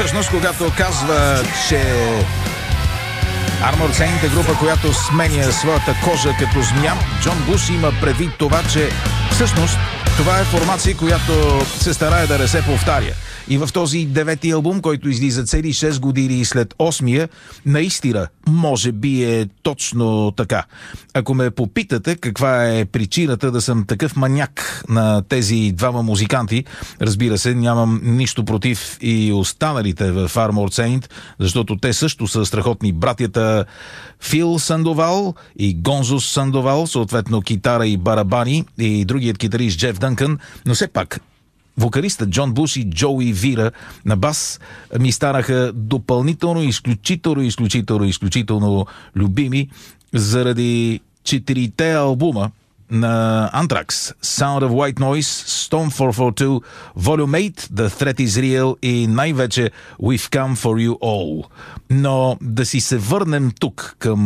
Всъщност, когато казва, че Armored Saint е група, която сменя своята кожа като змия, Джон Буш има предвид това, че всъщност това е формация, която се старае да не се повтаря. И в този 9-ти албум, който излиза цели 6 години след 8-я, наистина, може би е точно така. Ако ме попитате каква е причината да съм такъв маняк на тези двама музиканти, разбира се, нямам нищо против и останалите в Armored Saint, защото те също са страхотни братята Фил Сандовал и Гонзо Сандовал, съответно китара и барабани, и другият китарист Джеф Дънкън, но все пак вокалистът Джон Буш и Джоуи Вира на бас ми станаха допълнително изключително любими заради 4-те албума на Anthrax: Sound of White Noise, Storm 442, Volume 8, The Threat is Real и най-вече We've Come for You All. Но да си се върнем тук към